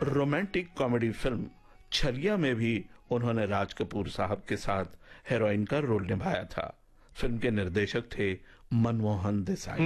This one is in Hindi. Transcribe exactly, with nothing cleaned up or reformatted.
रोमांटिक कॉमेडी फिल्म छलिया में भी उन्होंने राज कपूर साहब के साथ हीरोइन का रोल निभाया था। फिल्म के निर्देशक थे मनमोहन देसाई।